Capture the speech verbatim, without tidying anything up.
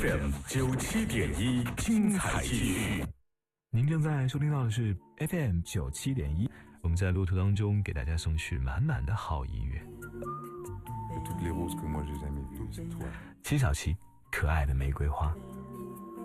F M 九七点一，精彩继续。 您正在收听到的是 F M 九七点一，我们在路途当中给大家送去满满的好音乐。七小七，可爱的玫瑰花。